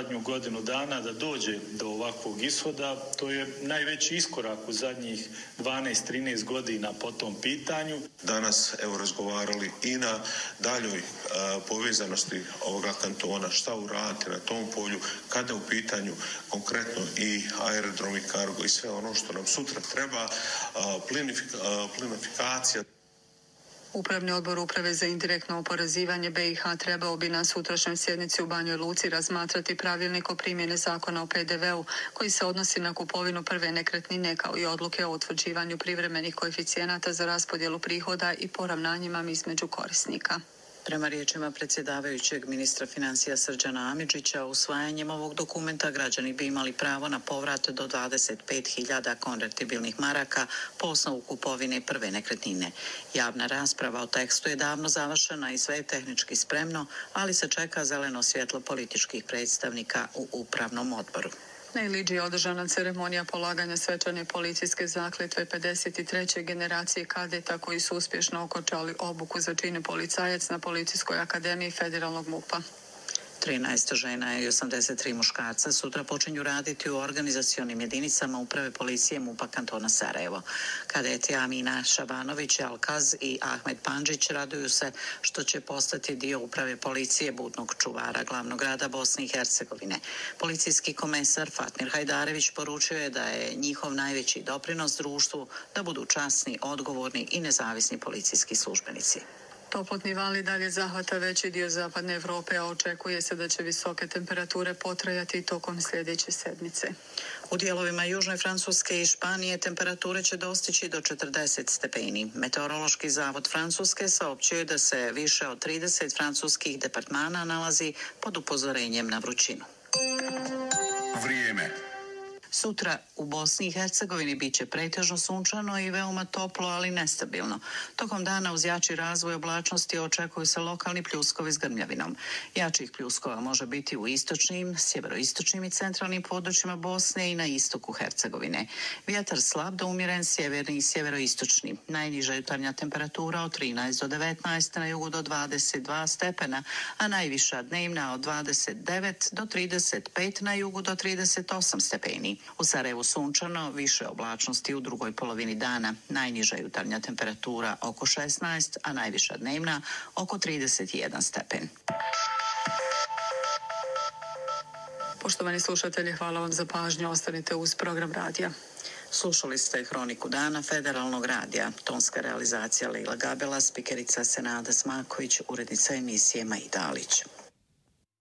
zadnju godinu dana da dođe do ovakvog ishoda. To je najveći iskorak u zadnjih 12-13 godina po tom pitanju. Danas razgovarali i na daljoj povezanosti ovoga kantona, šta uraditi na tom polju, kada u pitanju konkretno i aerodrom i kargo i sve ono što nam sutra treba, plinifikacija. Upravni odbor Uprave za indirektno oporezivanje BiH trebao bi na sutrašnjoj sjednici u Banjoj Luci razmatrati pravilnik o primjeni zakona o PDV-u koji se odnosi na kupovinu prve nekretnine kao i odluke o utvrđivanju privremenih koeficijenata za raspodjelu prihoda i poravnanjima između korisnika. Prema riječima predsjedavajućeg ministra financija Srđana Amidžića, usvajanjem ovog dokumenta građani bi imali pravo na povrat do 25.000 konvertibilnih maraka po osnovu kupovine prve nekretnine. Javna rasprava o tekstu je davno završena i sve je tehnički spremno, ali se čeka zeleno svjetlo političkih predstavnika u upravnom odboru. Na Iliđi je održana ceremonija polaganja svečane policijske zakletve 53. generacije kadeta koji su uspješno okončali obuku za čin policajac na Policijskoj akademiji Federalnog MUP-a. 13 žena i 83 muškarca sutra počinju raditi u organizacionim jedinicama Uprave policije MUP-a kantona Sarajevo. Kadeti Amina Šabanović, Alkaz i Ahmed Pandžić raduju se što će postati dio Uprave policije budnog čuvara glavnog grada Bosne i Hercegovine. Policijski komesar Fatmir Hajdarević poručio je da je njihov najveći doprinos društvu da budu časni, odgovorni i nezavisni policijski službenici. Toplotni val i dalje zahvata veći dio zapadne Europe, a očekuje se da će visoke temperature potrajati tokom sljedeće sedmice. U dijelovima Južne Francuske i Španije temperature će dostići do 40 stepeni. Meteorološki zavod Francuske saopćuje da se više od 30 francuskih departmana nalazi pod upozorenjem na vrućinu. Vrijeme. Sutra u Bosni i Hercegovini bit će pretežno sunčano i veoma toplo, ali nestabilno. Tokom dana uz jači razvoj oblačnosti očekuju se lokalni pljuskovi s grmljavinom. Jačih pljuskova može biti u istočnim, sjeveroistočnim i centralnim područjima Bosne i na istoku Hercegovine. Vjetar slab do umjeren sjeverni i sjeveroistočni. Najniža jutarnja temperatura od 13 do 19, na jugu do 22 stepena, a najviša dnevna od 29 do 35, na jugu do 38 stepeni. U Sarajevu sunčano, više oblačnosti u drugoj polovini dana. Najniža jutarnja temperatura oko 16, a najviša dnevna oko 31 stepen. Poštovani slušatelji, hvala vam za pažnju. Ostanite uz program radija. Slušali ste Hroniku dana Federalnog radija. Tonska realizacija Leila Gabela, spikerica Senada Smaković, urednica emisije Maida Alić.